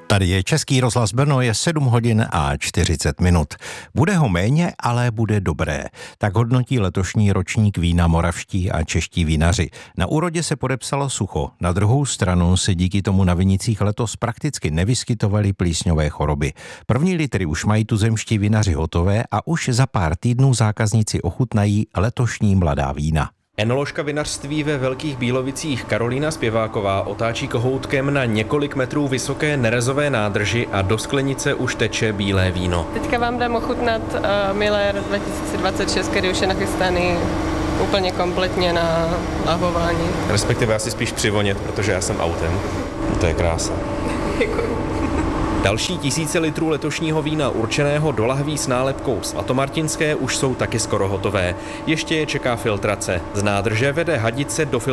Tady je Český rozhlas Brno, je 7 hodin a 40 minut. Bude ho méně, ale bude dobré. Tak hodnotí letošní ročník vína moravští a čeští vinaři. Na úrodě se podepsalo sucho. Na druhou stranu se díky tomu na vinicích letos prakticky nevyskytovaly plísňové choroby. První litry už mají tuzemští vinaři hotové a už za pár týdnů zákazníci ochutnají letošní mladá vína. Enoložka vinařství ve Velkých Bílovicích Karolína Zpěváková otáčí kohoutkem na několik metrů vysoké nerezové nádrži a do sklenice už teče bílé víno. Teďka vám dám ochutnat Miller 2026, který už je nachystaný úplně kompletně na lahování. Respektive asi spíš přivonět, protože já jsem autem. To je krása. Děkuji. Další tisíce litrů letošního vína určeného do lahví s nálepkou svatomartinské už jsou taky skoro hotové. Ještě je čeká filtrace. Z nádrže vede hadice do filtrace